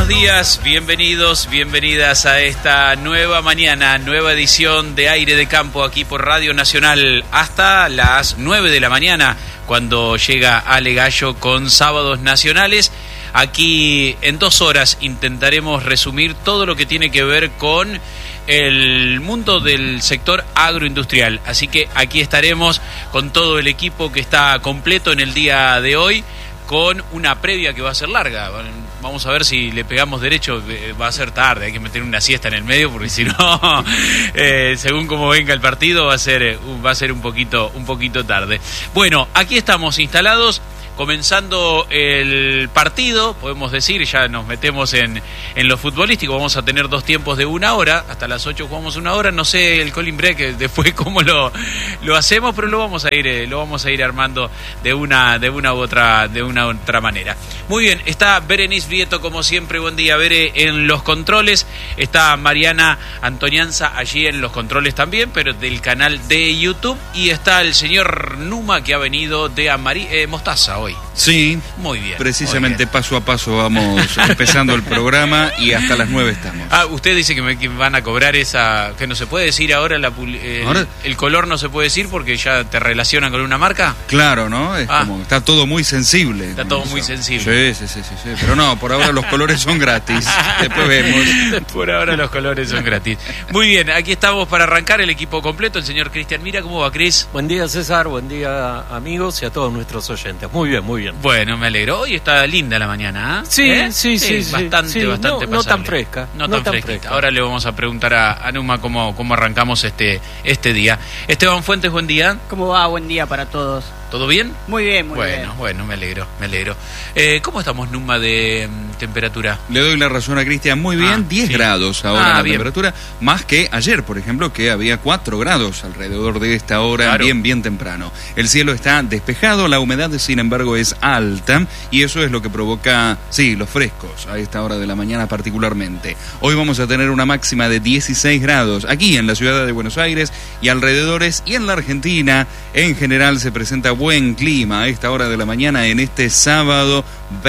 días, bienvenidas a esta nueva mañana, nueva edición de Aire de Campo aquí por Radio Nacional hasta las 9 de la mañana, cuando llega Ale Gallo con Sábados Nacionales. Aquí en 2 horas intentaremos resumir todo lo que tiene que ver con el mundo del sector agroindustrial. Así que aquí estaremos con todo el equipo que está completo en el día de hoy, con una previa que va a ser larga. Vamos a ver si le pegamos derecho. Va a ser tarde, hay que meter una siesta en el medio, porque si no, según como venga el partido, va a ser un poquito tarde. Bueno, aquí estamos instalados, comenzando el partido, podemos decir, ya nos metemos en lo futbolístico. Vamos a tener 2 tiempos de 1 hora, hasta las 8 jugamos 1 hora, no sé el Colin Break después cómo lo hacemos, pero lo vamos a ir armando de una u otra manera. Muy bien, está Berenice Vieto como siempre, buen día Bere en los controles, está Mariana Antonianza allí en los controles también, pero del canal de YouTube, y está el señor Numa, que ha venido de Mostaza hoy. Sí, muy bien. Precisamente muy bien. Paso a paso vamos empezando el programa y hasta las 9 estamos. Usted dice que me van a cobrar esa, que no se puede decir ahora, el color no se puede decir porque ya te relacionan con una marca. Claro, ¿no? Es como, está todo muy sensible. Está todo muy sensible. Sí. Pero no, por ahora los colores son gratis. Después vemos. Por ahora los colores son gratis. Muy bien, aquí estamos para arrancar el equipo completo. El señor Cristian Mira, ¿cómo va, Cris? Buen día, César, buen día, amigos, y a todos nuestros oyentes. Muy bien. Bueno, me alegro. Hoy está linda la mañana, ¿eh? Sí. Bastante pasable. No tan fresca. No tan fresca. Ahora le vamos a preguntar a Numa cómo arrancamos este día. Esteban Fuentes, buen día. ¿Cómo va? Buen día para todos. ¿Todo bien? Muy bien, muy bien. Bueno, me alegro. ¿Cómo estamos, Numa, de temperatura? Le doy la razón a Cristian, muy bien, 10 grados ahora la temperatura, más que ayer, por ejemplo, que había 4 grados alrededor de esta hora, claro. bien temprano. El cielo está despejado, la humedad, sin embargo, es alta, y eso es lo que provoca, los frescos, a esta hora de la mañana particularmente. Hoy vamos a tener una máxima de 16 grados, aquí en la ciudad de Buenos Aires y alrededores, y en la Argentina, en general, se presenta buen clima a esta hora de la mañana en este sábado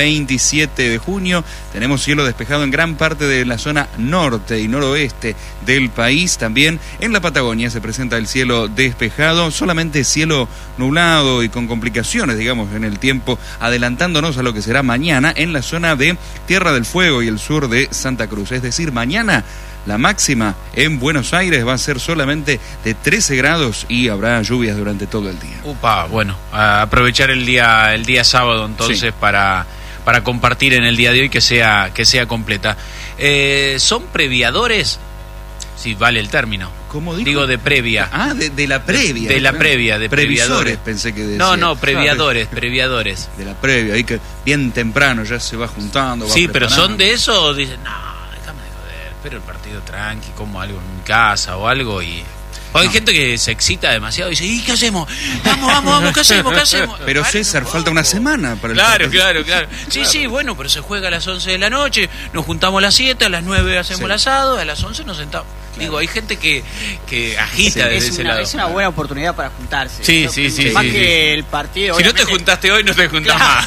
27 de junio. Tenemos cielo despejado en gran parte de la zona norte y noroeste del país. También en la Patagonia se presenta el cielo despejado, solamente cielo nublado y con complicaciones, digamos, en el tiempo, adelantándonos a lo que será mañana en la zona de Tierra del Fuego y el sur de Santa Cruz. Es decir, mañana la máxima en Buenos Aires va a ser solamente de 13 grados y habrá lluvias durante todo el día. Bueno, a aprovechar el día sábado entonces para compartir en el día de hoy que sea completa. ¿Son previadores? Sí, vale el término. ¿Cómo digo? Digo de previa. De la previa. De la previa, de previadores. Pensé que decía. No, previadores. De la previa, ahí que bien temprano ya se va juntando. Sí, pero ¿son de eso o dicen, no, déjame de joder, espero el partido tranqui, como algo en mi casa o algo y... Hay gente que se excita demasiado y dice, ¿y qué hacemos? Vamos, ¿qué hacemos? Pero César, falta una semana para el partido. Claro. Sí, bueno, pero se juega a las 11 de la noche, nos juntamos a las 7, a las 9 hacemos el asado, a las 11 nos sentamos. Claro. Digo, hay gente que agita desde ese lado. Es una buena oportunidad para juntarse. Sí. Más que el partido. Si no te juntaste hoy, no te juntás más.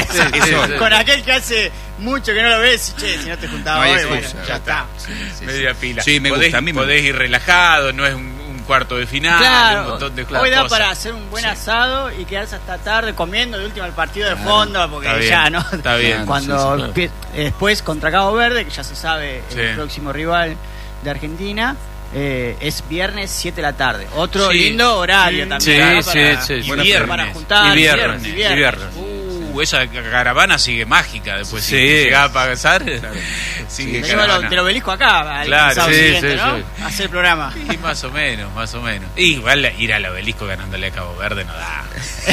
Con aquel que hace mucho que no lo ves, si no te juntabas hoy, bueno, ya está. Media pila. Sí, me gusta. A mí podés ir relajado, no es un cuarto de final, claro, un montón de hoy da para hacer un buen asado y quedarse hasta tarde comiendo de último el partido de fondo, porque está ¿no? Está bien. Cuando después contra Cabo Verde, que ya se sabe el próximo rival de Argentina, es viernes 7 de la tarde. Otro lindo horario también. Sí. Para juntar. Y viernes. Esa caravana sigue mágica después. Si llegaba a pasar, sigue caravana. Te lo obelisco acá, claro, siguiente, ¿no? Hacer el programa. Y más o menos. Igual ir al obelisco ganándole a Cabo Verde no da.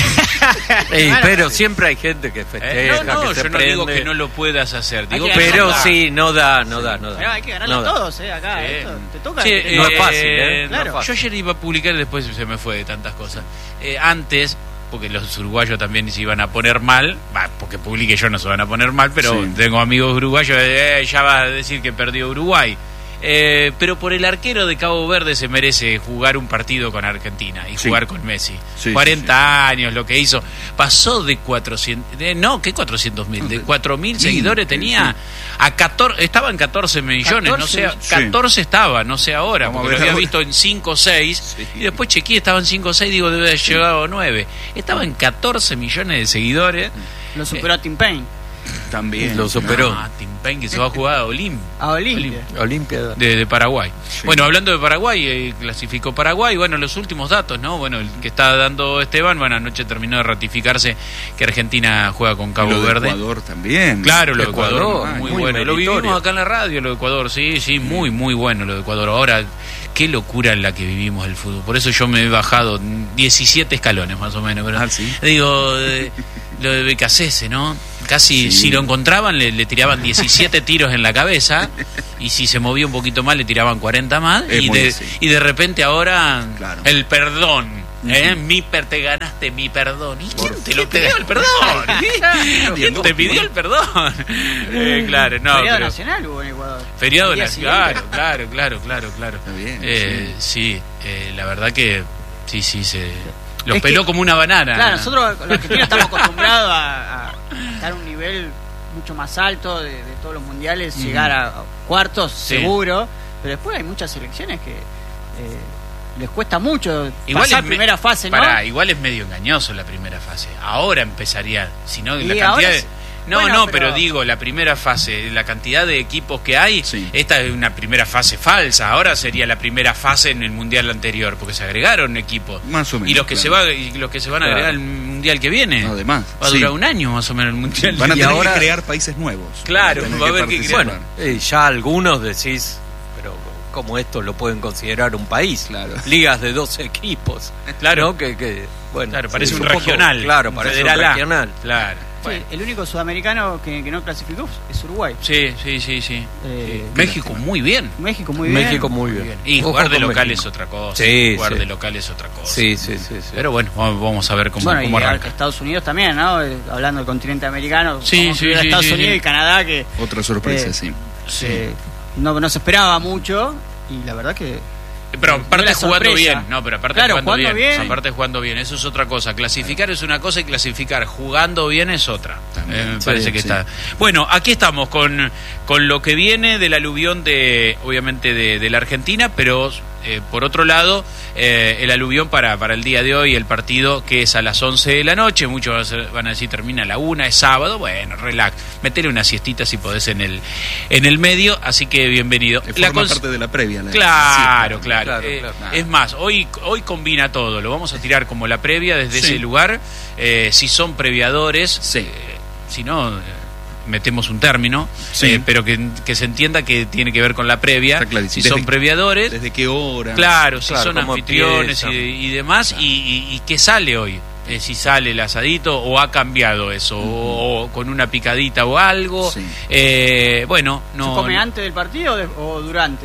Pero siempre hay gente que festeja, que se yo no digo que no lo puedas hacer. Pero sí, no da. Hay que ganarlo todos, acá. Esto te toca. No es fácil, Claro. Yo ayer iba a publicar y después se me fue de tantas cosas. Antes, porque los uruguayos también se iban a poner mal, porque publique yo no se van a poner mal, pero tengo amigos uruguayos, ya vas a decir que perdió Uruguay. pero por el arquero de Cabo Verde se merece jugar un partido con Argentina y jugar con Messi. 40 años lo que hizo. Pasó de 400, ¿qué 400.000? De 4.000 seguidores tenía a 14, estaba en 14 millones, 14, no sé, 14 estaba, no sé ahora, porque lo había visto en 5 o 6, y después chequeé, estaba en 5 o 6, digo, debe haber llegado a 9. Estaba en 14 millones de seguidores. Lo superó a Tim Payne. También lo superó. Tim Payne, que se va a jugar a Olimpia de Paraguay. Sí. Bueno, hablando de Paraguay, clasificó Paraguay. Bueno, los últimos datos, ¿no? Bueno, el que está dando Esteban, bueno, anoche terminó de ratificarse que Argentina juega con Cabo Verde. Ecuador también. Claro, lo de Ecuador, muy bueno. Meritorio. Lo vivimos acá en la radio, lo de Ecuador, sí, muy bueno lo de Ecuador. Ahora, qué locura en la que vivimos el fútbol. Por eso yo me he bajado 17 escalones más o menos. Pero, ¿sí? Digo, lo de Becasese, ¿no? Casi, si lo encontraban, le tiraban 17 tiros en la cabeza, y si se movía un poquito más, le tiraban 40 más, y de repente ahora, el perdón, te ganaste mi perdón. ¿Y quién te lo pidió el perdón? ¿Quién te pidió el perdón? Claro, no. Feriado nacional hubo en Ecuador. Feriado nacional, claro. Está bien, sí, la verdad que sí, los peló como una banana. Claro, nosotros los argentinos estamos acostumbrados a estar a un nivel mucho más alto de todos los mundiales, llegar a cuartos seguro, pero después hay muchas selecciones que les cuesta mucho pasar primera fase, ¿no? Igual es medio engañoso la primera fase. Ahora empezaría, si no, la cantidad de... No, pero digo, la primera fase, la cantidad de equipos que hay, esta es una primera fase falsa. Ahora sería la primera fase en el mundial anterior, porque se agregaron equipos. Más o menos. Y los que se van a agregar al mundial que viene. Además, va a durar un año más o menos el mundial. Van a tener que crear países nuevos. Claro, va a haber que crear. Bueno, ya algunos decís, pero como esto lo pueden considerar un país. Claro. Ligas de 12 equipos. Claro. ¿No? Bueno, claro, parece un regional. Claro, parece un regional. Claro. Sí, el único sudamericano que no clasificó es Uruguay. Sí. México muy bien. México muy bien. Y jugar de local es otra cosa. Jugar de local es otra cosa. Sí. Pero bueno, vamos a ver cómo arranca. Estados Unidos también, ¿no? Hablando del continente americano. Sí. Estados Unidos y Canadá, que... Otra sorpresa, no se esperaba mucho, y la verdad que... Pero aparte jugando bien, aparte jugando bien, eso es otra cosa. Clasificar es una cosa y clasificar jugando bien es otra. Me parece que está. Bueno, aquí estamos con lo que viene del aluvión obviamente de la Argentina, pero por otro lado, el aluvión para el día de hoy, el partido que es a las 11 de la noche, muchos van a decir termina a la 1, es sábado, bueno, relax, metele una siestita si podés en el medio, así que bienvenido. Forma parte de la previa. Claro. Es más, hoy combina todo, lo vamos a tirar como la previa desde ese lugar, si son previadores, si no... metemos un término, pero que se entienda que tiene que ver con la previa, si son previadores, desde qué hora, si son anfitriones y demás, y qué sale hoy, si sale el asadito o ha cambiado eso, o con una picadita o algo, bueno, no. ¿Se come antes del partido o durante?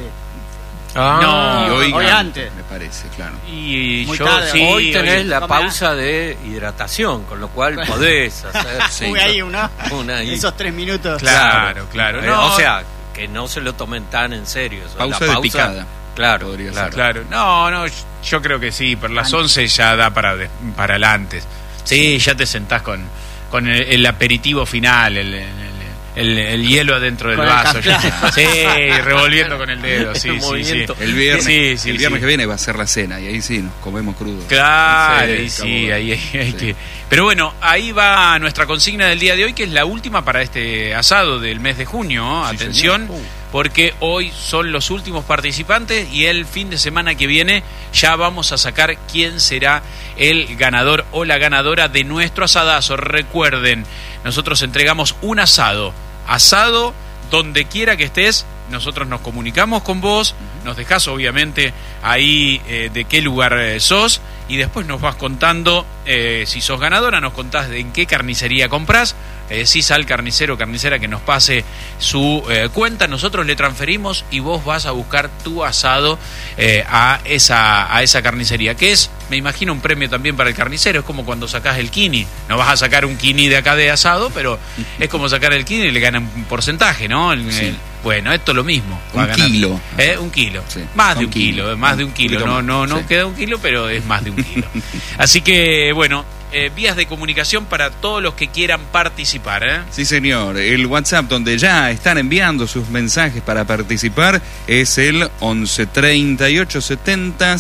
No, hoy antes. Me parece, claro. Y muy tarde, hoy tenés la pausa de hidratación, con lo cual podés hacer ahí esos 3 minutos. Claro. No, o sea, que no se lo tomen tan en serio. Pausa de picada. Claro. No, yo creo que sí, por las 11 ya da para adelante. Sí, ya te sentás con el aperitivo final, el hielo adentro del vaso. Sí, revolviendo con el dedo. Sí. El viernes que viene va a ser la cena y ahí sí nos comemos crudo. Claro, ahí hay que... Pero bueno, ahí va nuestra consigna del día de hoy, que es la última para este asado del mes de junio. Atención, porque hoy son los últimos participantes y el fin de semana que viene ya vamos a sacar quién será el ganador o la ganadora de nuestro asadazo. Recuerden, nosotros entregamos un asado donde quiera que estés, nosotros nos comunicamos con vos, nos dejás obviamente ahí de qué lugar sos, y después nos vas contando, si sos ganadora, nos contás en qué carnicería comprás, decís al carnicero o carnicera que nos pase su cuenta, nosotros le transferimos y vos vas a buscar tu asado a esa carnicería, que es, me imagino, un premio también para el carnicero. Es como cuando sacás el kini, no vas a sacar un kini de acá de asado, pero es como sacar el kini y le ganan un porcentaje, ¿no? Bueno, esto es lo mismo. Un kilo. Un kilo. Sí. Más de un kilo. Más de un kilo. No sí. Queda un kilo, pero es más de un kilo. Así que, bueno, vías de comunicación para todos los que quieran participar. Sí, señor. El WhatsApp donde ya están enviando sus mensajes para participar es el 11 38 70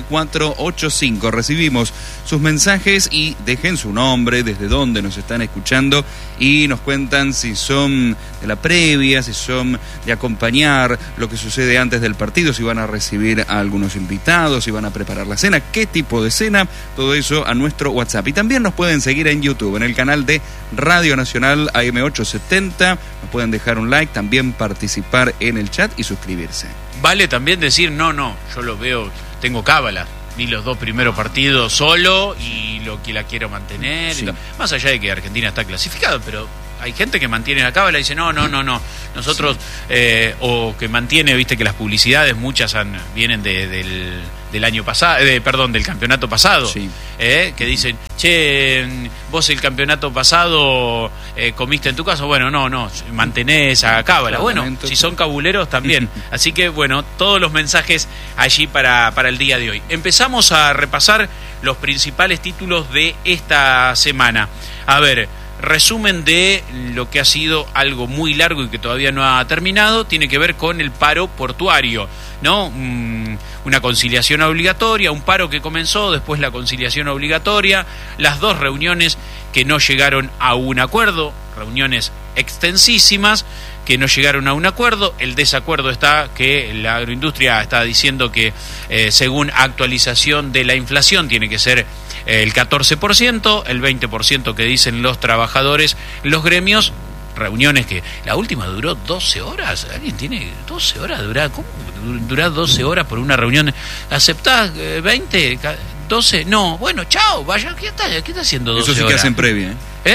7485. Recibimos sus mensajes y dejen su nombre, desde dónde nos están escuchando y nos cuentan si son de la previa, si son de acompañar lo que sucede antes del partido, si van a recibir a algunos invitados, si van a preparar la cena, qué tipo de cena, todo eso a nuestro WhatsApp. Y también nos pueden seguir en YouTube, en el canal de Radio Nacional AM870, nos pueden dejar un like, también participar en el chat y suscribirse. Vale también decir, no, yo lo veo, tengo cábala. Vi los 2 primeros partidos solo y lo que la quiero mantener. Sí. Más allá de que Argentina está clasificado, pero hay gente que mantiene la cábala y dice no. Nosotros, sí. O que mantiene, viste que las publicidades muchas vienen del año pasado, del campeonato pasado, sí. Que dicen, che, vos el campeonato pasado comiste en tu casa. Bueno, no, mantenés a cábala. Bueno, si son cabuleros también. Así que, bueno, todos los mensajes allí para el día de hoy. Empezamos a repasar los principales títulos de esta semana. A ver, resumen de lo que ha sido algo muy largo y que todavía no ha terminado, tiene que ver con el paro portuario, ¿no? Una conciliación obligatoria, un paro que comenzó, después la conciliación obligatoria, las 2 reuniones que no llegaron a un acuerdo, reuniones extensísimas que no llegaron a un acuerdo. El desacuerdo está que la agroindustria está diciendo que según actualización de la inflación tiene que ser el 14%, el 20% que dicen los trabajadores, los gremios. Reuniones que la última duró 12 horas. ¿Alguien tiene 12 horas? ¿Cómo durá 12 horas por una reunión? ¿Aceptás 20? ¿12? No. Bueno, chao, vaya. ¿Qué está haciendo 12 horas? Eso sí que hacen previa,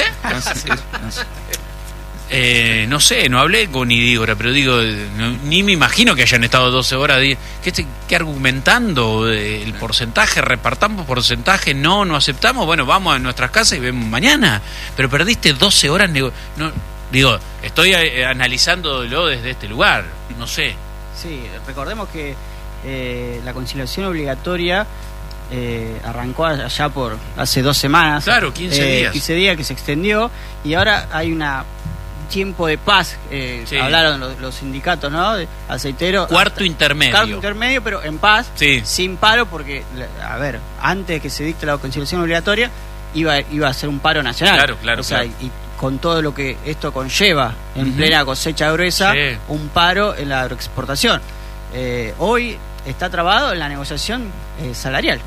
no sé, no hablé con Idígora, pero digo, ni me imagino que hayan estado 12 horas. ¿Qué argumentando? El porcentaje, repartamos porcentaje, no aceptamos, bueno, vamos a nuestras casas y vemos mañana. Pero perdiste 12 horas. Digo, estoy analizándolo desde este lugar, no sé. Sí, recordemos que la conciliación obligatoria arrancó allá por hace 2 semanas. Claro, 15 días. 15 días que se extendió y ahora hay un tiempo de paz. Sí. Hablaron los sindicatos, ¿no? De aceiteros. Cuarto intermedio, pero en paz, sí. Sin paro, porque, a ver, antes que se dicte la conciliación obligatoria, iba a ser un paro nacional. Claro. O sea, y con todo lo que esto conlleva en plena cosecha gruesa, sí. Un paro en la agroexportación. Hoy está trabado en la negociación salarial.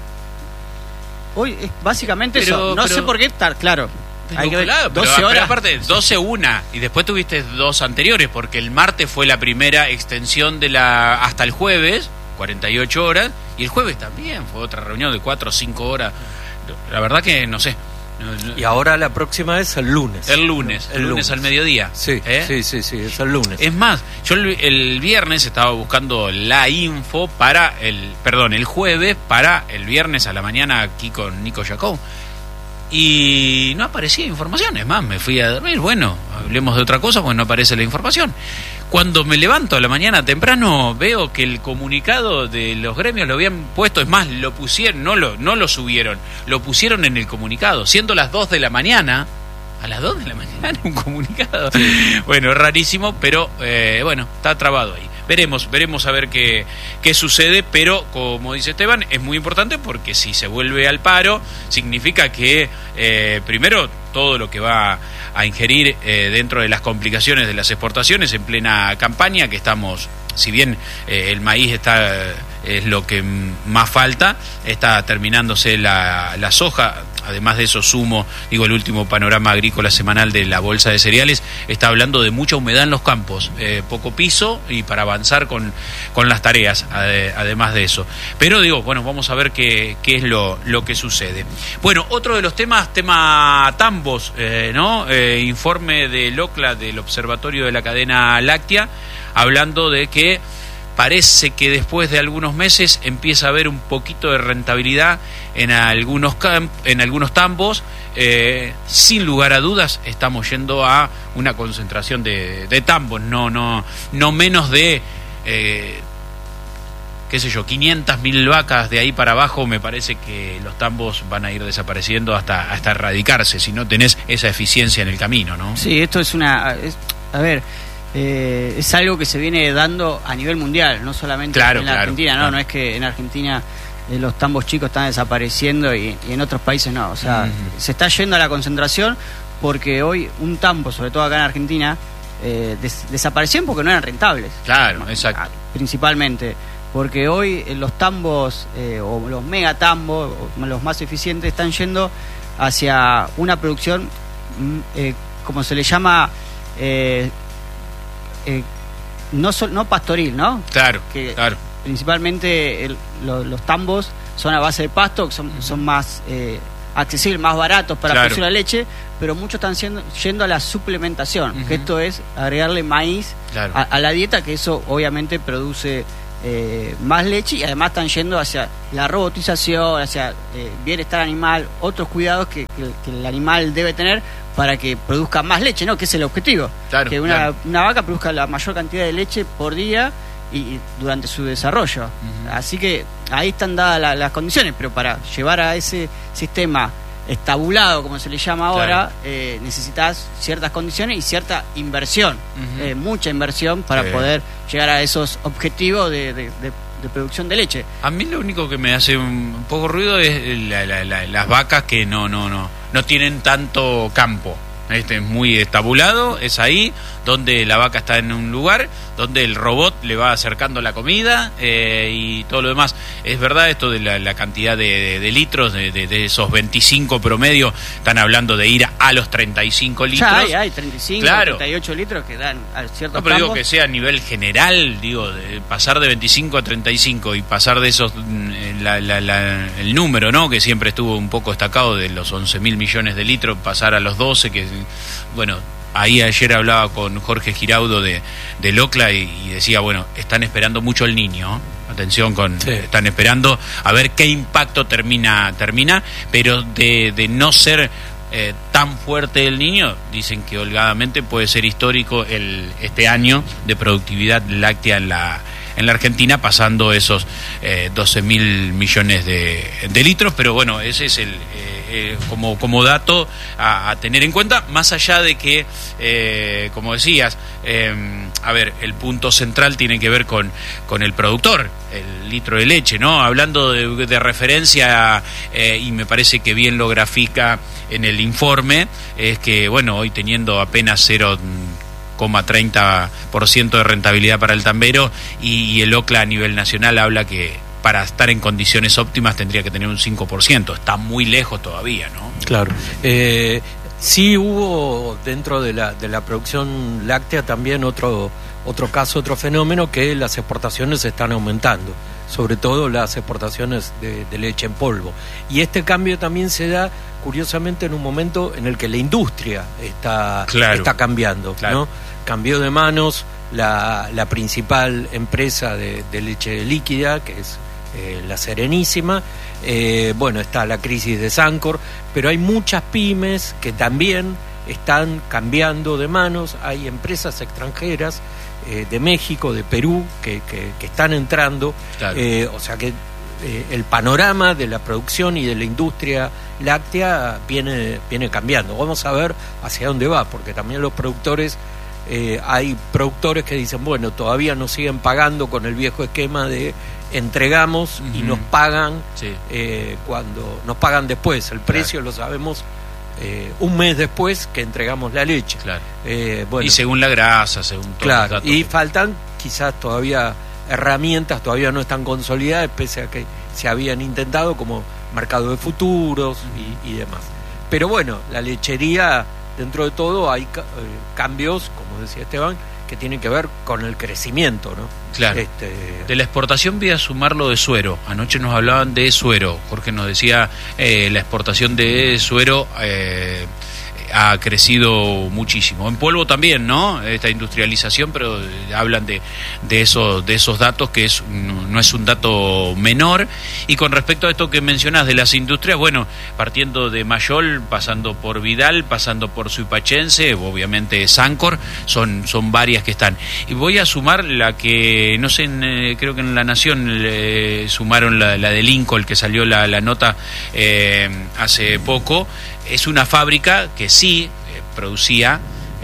Hoy es básicamente eso. No sé por qué estar claro. Hay que ver, 12 horas. Pero aparte, 12 una, y después tuviste 2 anteriores, porque el martes fue la primera extensión hasta el jueves, 48 horas, y el jueves también fue otra reunión de 4 o 5 horas. La verdad que no sé. Y ahora la próxima es el lunes. El lunes al mediodía. Sí, sí, es el lunes. Es más, yo el viernes estaba buscando la info el jueves para el viernes a la mañana aquí con Nico Jacob. Y no aparecía información. Es más, me fui a dormir. Bueno, hablemos de otra cosa, pues no aparece la información. Cuando me levanto a la mañana temprano, veo que el comunicado de los gremios lo habían puesto. Es más, lo pusieron, no lo subieron, lo pusieron en el comunicado, siendo las 2 de la mañana. A las 2 de la mañana un comunicado. Sí. Bueno, rarísimo, pero bueno, está trabado ahí. Veremos a ver qué sucede, pero como dice Esteban, es muy importante porque si se vuelve al paro, significa que primero todo lo que va a ingerir dentro de las complicaciones de las exportaciones en plena campaña, que estamos, si bien el maíz es lo que más falta, está terminándose la soja. Además de eso sumo, el último panorama agrícola semanal de la Bolsa de Cereales está hablando de mucha humedad en los campos, poco piso y para avanzar con las tareas, además de eso. Pero bueno, vamos a ver qué es lo que sucede. Bueno, otro de los tema tambos, ¿no? Informe del OCLA, del Observatorio de la Cadena Láctea, hablando de que parece que después de algunos meses empieza a haber un poquito de rentabilidad en algunos tambos, sin lugar a dudas estamos yendo a una concentración de tambos, no menos de 500.000 vacas de ahí para abajo. Me parece que los tambos van a ir desapareciendo hasta erradicarse si no tenés esa eficiencia en el camino, ¿no? Sí, esto es es algo que se viene dando a nivel mundial, no solamente en la Argentina, ¿no? No es que en Argentina los tambos chicos están desapareciendo y en otros países no. O sea, se está yendo a la concentración porque hoy un tambo, sobre todo acá en Argentina, desaparecieron porque no eran rentables. Claro, exacto. Principalmente. Porque hoy los tambos, o los megatambos, los más eficientes, están yendo hacia una producción, como se le llama, no pastoril, ¿no? Claro, claro. Principalmente los tambos son a base de pasto, que son más accesibles, más baratos para producir la leche, pero muchos están yendo a la suplementación, que esto es agregarle maíz a la dieta, que eso obviamente produce más leche, y además están yendo hacia la robotización, hacia bienestar animal, otros cuidados que el animal debe tener para que produzca más leche, ¿no? Que es el objetivo, que una vaca produzca la mayor cantidad de leche por día y durante su desarrollo. Así que ahí están dadas las condiciones, pero para llevar a ese sistema estabulado, como se le llama ahora, necesitas ciertas condiciones y cierta inversión, mucha inversión para poder llegar a esos objetivos de producción de leche. A mí lo único que me hace un poco ruido es las vacas que no tienen tanto campo. Es muy estabulado, es ahí donde la vaca está en un lugar, donde el robot le va acercando la comida y todo lo demás. Es verdad esto de la cantidad de litros, de esos 25 promedio, están hablando de ir a los 35 litros. Ya hay 35, 38 litros que dan a ciertos pero digo que sea a nivel general, de pasar de 25 a 35 y pasar de esos, el número, ¿no? Que siempre estuvo un poco destacado, de los 11.000 millones de litros, pasar a los 12, que bueno, ahí ayer hablaba con Jorge Giraudo de Locla y decía, bueno, están esperando mucho el niño, atención están esperando a ver qué impacto termina, pero de no ser tan fuerte el niño, dicen que holgadamente puede ser histórico este año de productividad láctea en la Argentina, pasando esos 12.000 millones de litros, pero bueno, ese es como dato a tener en cuenta, más allá de que, como decías, el punto central tiene que ver con el productor, el litro de leche, ¿no? Hablando de referencia, y me parece que bien lo grafica en el informe, es que, bueno, hoy teniendo apenas 0,30% de rentabilidad para el tambero, y el OCLA a nivel nacional habla que para estar en condiciones óptimas tendría que tener un 5%. Está muy lejos todavía, ¿no? Claro. Sí hubo dentro de la producción láctea también otro caso, otro fenómeno, que las exportaciones están aumentando, sobre todo las exportaciones de leche en polvo. Y este cambio también se da, curiosamente, en un momento en el que la industria está cambiando, ¿no? Cambió de manos la principal empresa de leche líquida, que es la Serenísima. Está la crisis de Sancor, pero hay muchas pymes que también están cambiando de manos. Hay empresas extranjeras de México, de Perú, que están entrando. O sea que el panorama de la producción y de la industria láctea viene cambiando. Vamos a ver hacia dónde va, porque también los productores, hay productores que dicen, bueno, todavía nos siguen pagando con el viejo esquema de entregamos y nos pagan cuando nos pagan después. El precio lo sabemos un mes después que entregamos la leche. Y según la grasa, según todos los datos. Y faltan quizás todavía herramientas, todavía no están consolidadas, pese a que se habían intentado, como mercado de futuros y demás. Pero bueno, la lechería, dentro de todo hay cambios, como decía Esteban, que tienen que ver con el crecimiento, ¿no? Claro. De la exportación voy a sumar lo de suero. Anoche nos hablaban de suero. Jorge nos decía la exportación de suero ha crecido muchísimo. En polvo también, ¿no? Esta industrialización, pero hablan de esos datos, que no es un dato menor. Y con respecto a esto que mencionas de las industrias, bueno, partiendo de Mayol, pasando por Vidal, pasando por Suipachense, obviamente Sancor, son varias que están. Y voy a sumar la que, no sé, creo que en La Nación sumaron la de Lincoln, que salió la nota hace poco. Es una fábrica que sí producía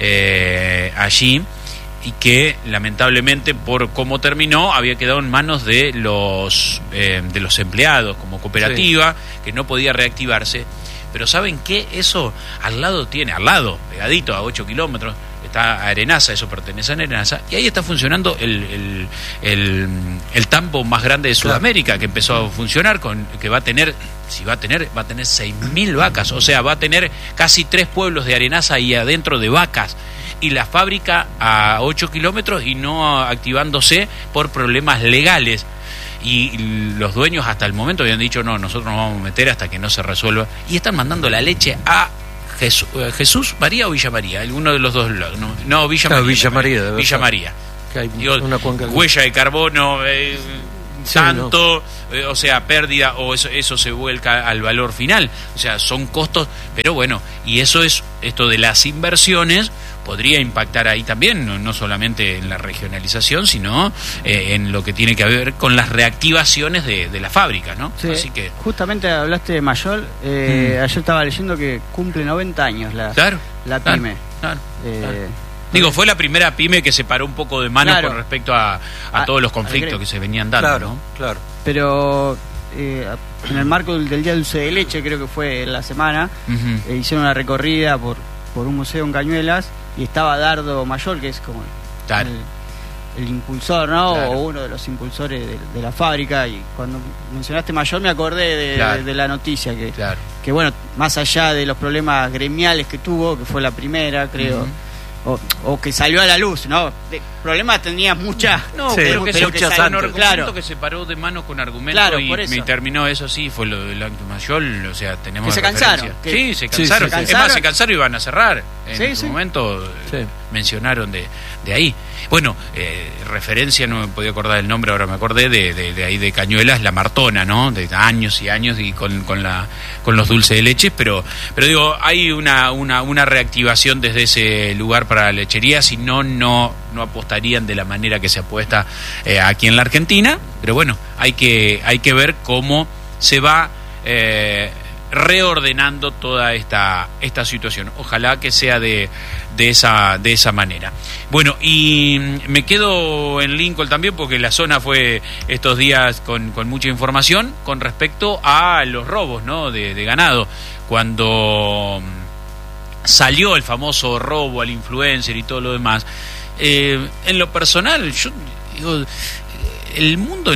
allí, y que lamentablemente, por cómo terminó, había quedado en manos de los empleados como cooperativa, que no podía reactivarse. Pero ¿saben qué? Eso al lado, pegadito a 8 kilómetros, está Arenaza, eso pertenece a Arenaza, y ahí está funcionando el tambo más grande de Sudamérica, que empezó a funcionar, que va a tener 6.000 vacas, o sea, va a tener casi 3 pueblos de Arenaza ahí adentro de vacas, y la fábrica a 8 kilómetros y no activándose por problemas legales. Y los dueños hasta el momento habían dicho, no, nosotros nos vamos a meter hasta que no se resuelva, y están mandando la leche a Jesús María o Villa María, alguno de los dos. No, Villa María. Villa María. Villa María. Digo, una cuenca huella de carbono, tanto, no. O sea, pérdida, o eso se vuelca al valor final. O sea, son costos, pero bueno, y eso es esto de las inversiones. Podría impactar ahí también, no solamente en la regionalización, sino en lo que tiene que ver con las reactivaciones de la fábrica, ¿no? Sí, así que justamente hablaste de Mayol, ayer estaba leyendo que cumple 90 años la pyme. Claro. Digo, fue la primera pyme que se paró un poco de mano con respecto a todos los conflictos que se venían dando, ¿no? Claro. Pero en el marco del Día Dulce de Leche, creo que fue la semana, hicieron una recorrida por un museo en Cañuelas, y estaba Dardo Mayol, que es como el impulsor, ¿no? Claro. O uno de los impulsores de la fábrica. Y cuando mencionaste Mayol me acordé de la noticia, que bueno, más allá de los problemas gremiales que tuvo, que fue la primera, creo, o que salió a la luz, ¿no? Problemas tenía muchas, pero que se paró de mano con argumentos, y terminó eso. Sí, fue lo del acto Mayol, o sea, tenemos que se cansaron. Se cansaron. Es más, se cansaron y iban a cerrar. En su momento mencionaron de ahí. Bueno, referencia, no me podía acordar el nombre, ahora me acordé de ahí de Cañuelas, la Martona, ¿no? De años y años, y con los dulces de leche, pero digo, hay una reactivación desde ese lugar para la lechería, si no apostarían de la manera que se apuesta aquí en la Argentina. Pero bueno, hay que ver cómo se va reordenando toda esta situación. Ojalá que sea de esa manera. Bueno, y me quedo en Lincoln también, porque la zona fue estos días con mucha información con respecto a los robos, ¿no? de ganado. Cuando salió el famoso robo al influencer y todo lo demás, en lo personal, yo digo, el mundo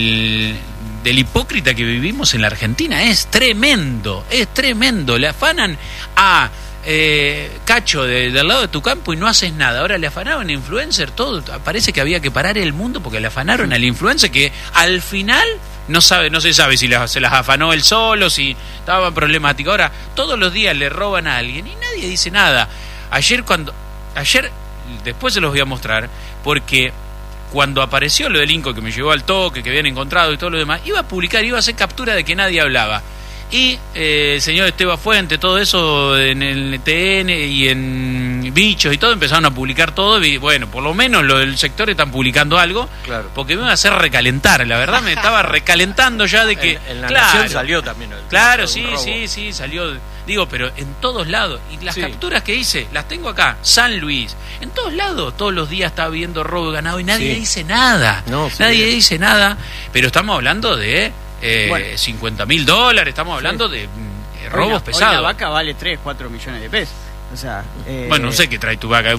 del hipócrita que vivimos en la Argentina es tremendo. Le afanan a Cacho del lado de tu campo y no haces nada. Ahora le afanaron a influencer, todo. Parece que había que parar el mundo porque le afanaron al influencer, que al final no se sabe si se las afanó él solo, si estaba problemático. Ahora todos los días le roban a alguien y nadie dice nada. Ayer después se los voy a mostrar, porque cuando apareció lo del Lincoln, que me llevó al toque, que habían encontrado y todo lo demás, iba a hacer captura de que nadie hablaba. Y el señor Esteban Fuente, todo eso en el TN y en Bichos y todo, empezaron a publicar todo. Y bueno, por lo menos lo del sector están publicando algo, porque me iba a hacer recalentar. La verdad me estaba recalentando ya de que... En la Nación salió también. Sí, salió. Digo, pero en todos lados. Y las capturas que hice, las tengo acá. San Luis, en todos lados, todos los días estaba viendo robo de ganado y nadie dice nada. Nadie dice nada. Pero estamos hablando de $50.000, estamos hablando de robos pesados. Hoy la vaca vale 3-4 millones de pesos. O sea, bueno, no sé qué trae tu vaca.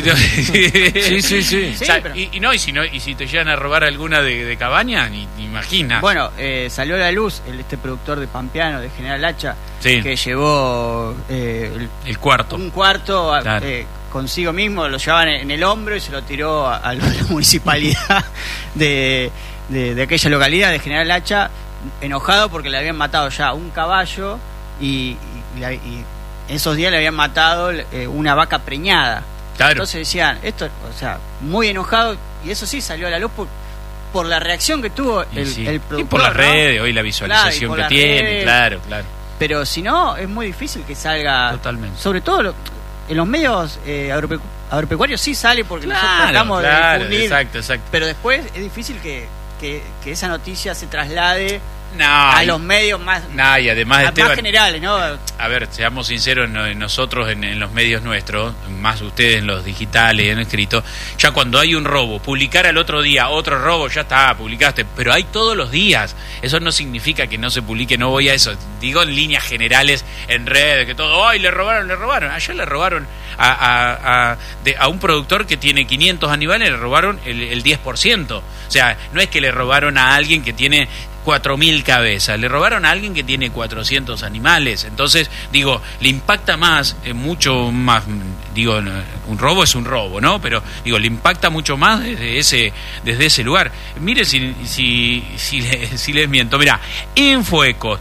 Sí. Pero... Y si te llegan a robar alguna de cabaña, ni imagina. Bueno, salió a la luz este productor de Pampeano, de General Hacha, que llevó el cuarto. Un cuarto consigo mismo, lo llevaban en el hombro y se lo tiró a la municipalidad de aquella localidad de General Hacha, enojado porque le habían matado ya un caballo y esos días le habían matado una vaca preñada. Claro. Entonces decían, esto, o sea, muy enojado, y eso sí salió a la luz por la reacción que tuvo el productor. Y por las redes, hoy la visualización que tiene, redes, claro. Pero si no, es muy difícil que salga. Totalmente. Sobre todo en los medios agropecuarios sí sale porque nosotros tratamos de difundir. Exacto. Pero después es difícil que esa noticia se traslade a los medios más, y además, Esteban, más generales, ¿no? A ver, seamos sinceros, nosotros en los medios nuestros, más ustedes en los digitales, en escrito, ya cuando hay un robo, publicar al otro día otro robo, ya está, publicaste, pero hay todos los días. Eso no significa que no se publique, no voy a eso. Digo en líneas generales, en redes, que todo, ¡ay, le robaron! Ayer le robaron a un productor que tiene 500 animales, le robaron el 10%. O sea, no es que le robaron a alguien que tiene 4.000 cabezas, le robaron a alguien que tiene 400 animales. Entonces, digo, le impacta más, mucho más, digo, un robo es un robo, ¿no? Pero, digo, le impacta mucho más desde ese lugar. Mire si les miento. Mira, Infoecos,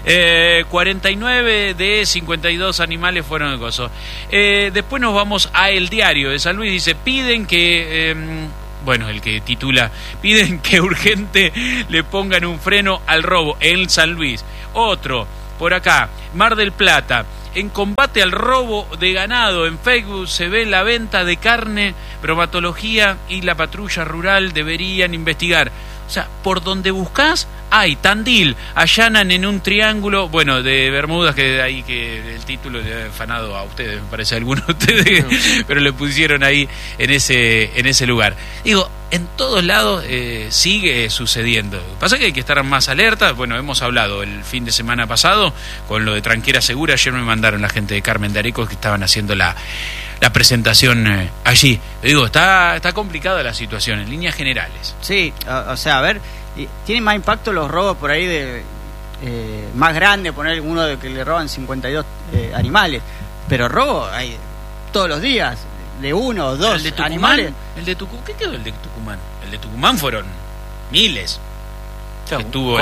49 de 52 animales fueron de coso. Después nos vamos a El Diario de San Luis, dice, piden que... el que titula, piden que urgente le pongan un freno al robo en San Luis. Otro, por acá, Mar del Plata, en combate al robo de ganado, en Facebook se ve la venta de carne, bromatología y la patrulla rural deberían investigar. O sea, por donde buscás, hay Tandil, allanan en un triángulo, de Bermudas, que ahí que el título le ha afanado a ustedes, me parece a algunos de ustedes, pero le pusieron ahí en ese lugar. Digo, en todos lados sigue sucediendo. Pasa que hay que estar más alerta. Hemos hablado el fin de semana pasado con lo de Tranquera Segura. Ayer me mandaron la gente de Carmen de Areco que estaban haciendo la presentación allí. Digo, está complicada la situación en líneas generales. Sí, o sea, a ver, tienen más impacto los robos por ahí de más grande, poner uno de que le roban 52 animales, pero robo hay todos los días de uno o dos animales. ¿Qué quedó el de Tucumán? El de Tucumán fueron miles. Claro, que estuvo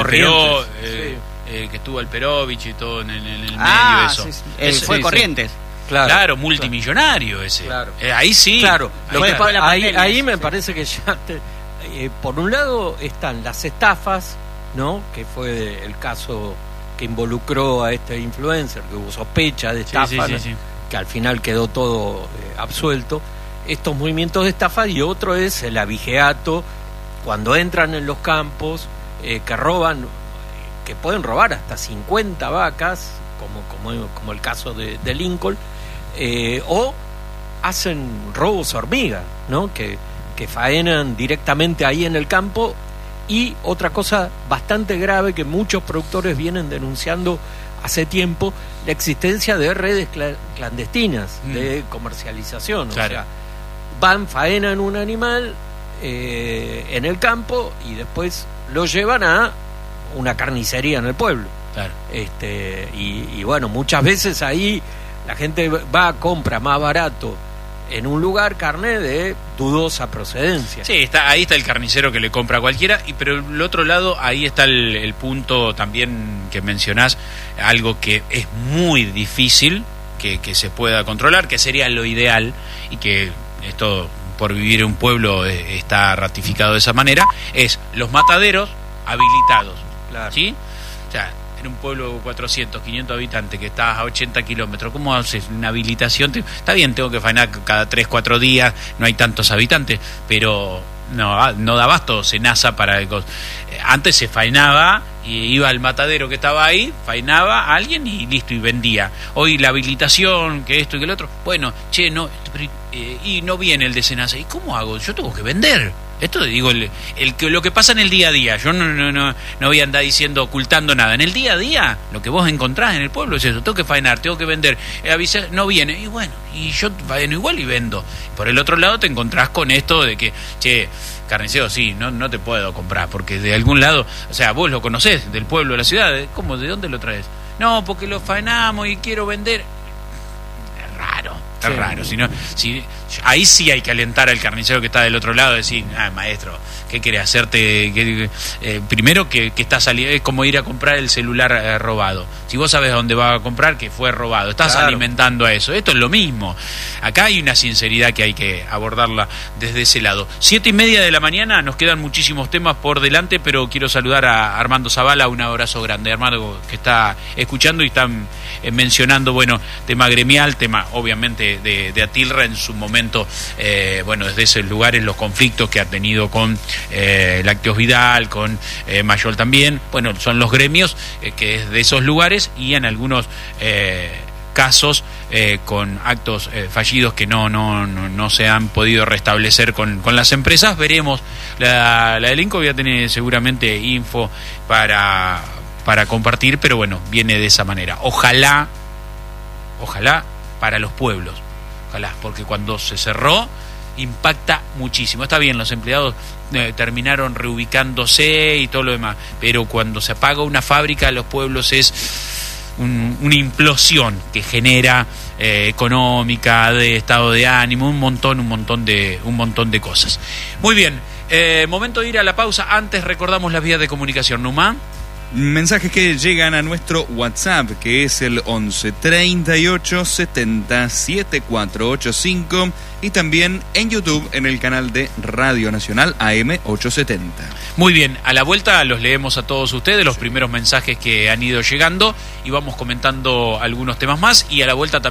que estuvo el Perovich y todo en el medio eso. Sí. Fue Corrientes. Claro, multimillonario ese. Claro. Ahí sí. Claro. Ahí me sí. parece que ya por un lado están las estafas, ¿no? Que fue el caso que involucró a este influencer, que hubo sospecha de estafa, sí. Que al final quedó todo absuelto. Estos movimientos de estafa, y otro es el abigeato, cuando entran en los campos, que roban, que pueden robar hasta 50 vacas, como el caso de Lincoln, o hacen robos hormiga, ¿no? Que faenan directamente ahí en el campo. Y otra cosa bastante grave que muchos productores vienen denunciando hace tiempo, la existencia de redes clandestinas de comercialización. Claro. O sea, faenan un animal en el campo y después lo llevan a una carnicería en el pueblo. Claro. Y muchas veces ahí la gente compra más barato en un lugar carne de dudosa procedencia. Sí, ahí está el carnicero que le compra a cualquiera, pero el otro lado, ahí está el punto también que mencionás, algo que es muy difícil que se pueda controlar, que sería lo ideal, y que esto por vivir en un pueblo está ratificado de esa manera, es los mataderos habilitados. Claro. ¿Sí? O sea, en un pueblo de 400, 500 habitantes que estás a 80 kilómetros, ¿cómo haces una habilitación? Está bien, tengo que faenar cada 3, 4 días, no hay tantos habitantes, pero no da abasto Senasa para... Antes se faenaba y iba al matadero que estaba ahí, faenaba a alguien y listo, y vendía. Hoy la habilitación, que esto y que el otro, y no viene el de Senasa. ¿Y cómo hago? Yo tengo que vender. Esto digo, lo que pasa en el día a día. Yo no voy a andar diciendo, ocultando nada. En el día a día, lo que vos encontrás en el pueblo es eso. Tengo que faenar, tengo que vender. Avisar, no viene. Y yo faeno igual y vendo. Por el otro lado te encontrás con esto de que, carnicero, sí, no te puedo comprar. Porque de algún lado, o sea, vos lo conocés, del pueblo, de la ciudad. ¿Cómo? ¿De dónde lo traes? No, porque lo faenamos y quiero vender. Es raro. Raro, ahí sí hay que alentar al carnicero que está del otro lado, decir, maestro, ¿qué querés hacerte? Primero que está saliendo, es como ir a comprar el celular robado. Si vos sabés dónde vas a comprar, que fue robado, estás alimentando a eso. Esto es lo mismo. Acá hay una sinceridad que hay que abordarla desde ese lado. 7:30 de la mañana, nos quedan muchísimos temas por delante, pero quiero saludar a Armando Zavala, un abrazo grande. Armando, que está escuchando y están mencionando, bueno, tema gremial, tema obviamente de Atilra en su momento, bueno, desde esos lugares, los conflictos que ha tenido con Lácteos Vidal, con Mayol también, bueno, son los gremios que es de esos lugares, y en algunos casos con actos fallidos que no se han podido restablecer con las empresas. Veremos, la del INCO ya tiene seguramente info para compartir, pero bueno, viene de esa manera. Ojalá para los pueblos, ojalá, porque cuando se cerró impacta muchísimo. Está bien, los empleados terminaron reubicándose y todo lo demás, pero cuando se apaga una fábrica, los pueblos es una implosión que genera económica, de estado de ánimo, un montón de cosas. Muy bien, momento de ir a la pausa. Antes recordamos las vías de comunicación. Numa. Mensajes que llegan a nuestro WhatsApp, que es el 11 38 70 7485, y también en YouTube en el canal de Radio Nacional AM 870. Muy bien, a la vuelta los leemos a todos ustedes, los primeros mensajes que han ido llegando, y vamos comentando algunos temas más, y a la vuelta también